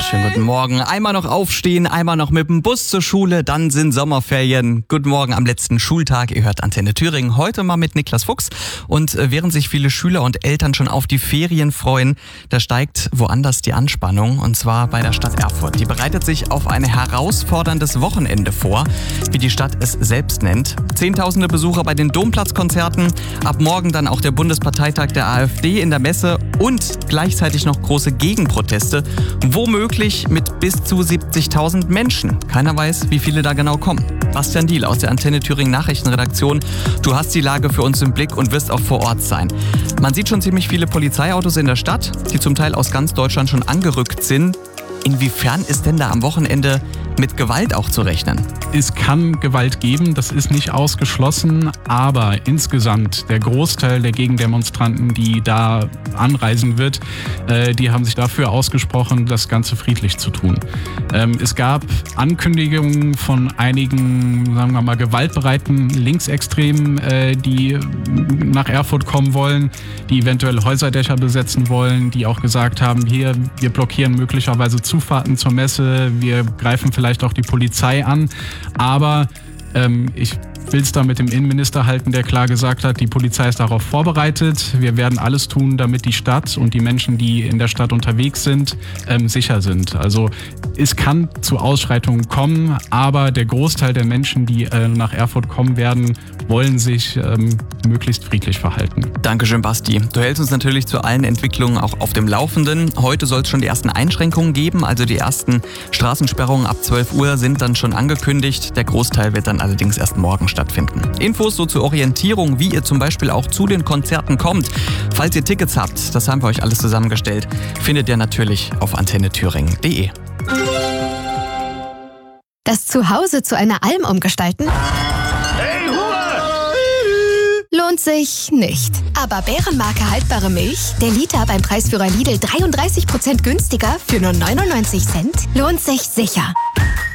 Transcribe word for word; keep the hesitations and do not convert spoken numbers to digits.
Schönen guten Morgen. Einmal noch aufstehen, einmal noch mit dem Bus zur Schule, dann sind Sommerferien. Guten Morgen am letzten Schultag. Ihr hört Antenne Thüringen. Heute mal mit Niklas Fuchs. Und während sich viele Schüler und Eltern schon auf die Ferien freuen, da steigt woanders die Anspannung. Und zwar bei der Stadt Erfurt. Die bereitet sich auf ein herausforderndes Wochenende vor, wie die Stadt es selbst nennt. Zehntausende Besucher bei den Domplatzkonzerten. Ab morgen dann auch der Bundesparteitag der AfD in der Messe und gleichzeitig noch große Gegenproteste. Womöglich mit bis zu siebzigtausend Menschen. Keiner weiß, wie viele da genau kommen. Bastian Diehl aus der Antenne Thüringen Nachrichtenredaktion. Du hast die Lage für uns im Blick und wirst auch vor Ort sein. Man sieht schon ziemlich viele Polizeiautos in der Stadt, die zum Teil aus ganz Deutschland schon angerückt sind. Inwiefern ist denn da am Wochenende mit Gewalt auch zu rechnen? Es kann Gewalt geben, das ist nicht ausgeschlossen, aber insgesamt der Großteil der Gegendemonstranten, die da anreisen wird, äh, die haben sich dafür ausgesprochen, das Ganze friedlich zu tun. Ähm, es gab Ankündigungen von einigen, sagen wir mal, gewaltbereiten Linksextremen, äh, die nach Erfurt kommen wollen, die eventuell Häuserdächer besetzen wollen, die auch gesagt haben, hier, wir blockieren möglicherweise Zufahrten zur Messe, wir greifen vielleicht auch die Polizei an. Aber ähm, ich will es da mit dem Innenminister halten, der klar gesagt hat, die Polizei ist darauf vorbereitet. Wir werden alles tun, damit die Stadt und die Menschen, die in der Stadt unterwegs sind, ähm, sicher sind. Also es kann zu Ausschreitungen kommen, aber der Großteil der Menschen, die äh, nach Erfurt kommen werden, wollen sich ähm, möglichst friedlich verhalten. Dankeschön, Basti. Du hältst uns natürlich zu allen Entwicklungen auch auf dem Laufenden. Heute soll es schon die ersten Einschränkungen geben, also die ersten Straßensperrungen ab zwölf Uhr sind dann schon angekündigt. Der Großteil wird dann allerdings erst morgen stattfinden. Infos so zur Orientierung, wie ihr zum Beispiel auch zu den Konzerten kommt. Falls ihr Tickets habt, das haben wir euch alles zusammengestellt, findet ihr natürlich auf antenne thüringen punkt de. Das Zuhause zu einer Alm umgestalten? Hey, Ruhe! Lohnt sich nicht. Aber Bärenmarke haltbare Milch, der Liter beim Preisführer Lidl dreiunddreißig Prozent günstiger für nur neunundneunzig Cent, lohnt sich sicher.